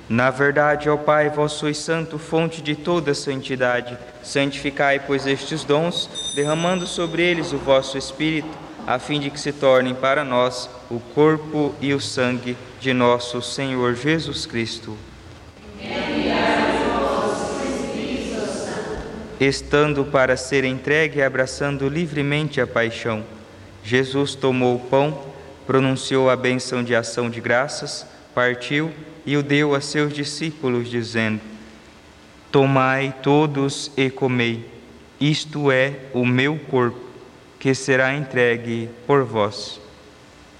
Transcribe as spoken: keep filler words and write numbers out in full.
Na verdade, ó Pai, vós sois santo, fonte de toda santidade. Santificai, pois, estes dons, derramando sobre eles o vosso Espírito, a fim de que se tornem para nós o corpo e o sangue de nosso Senhor Jesus Cristo. Estando para ser entregue e abraçando livremente a paixão, Jesus tomou o pão, pronunciou a bênção de ação de graças, partiu e o deu a seus discípulos, dizendo: Tomai todos e comei, isto é o meu corpo, que será entregue por vós.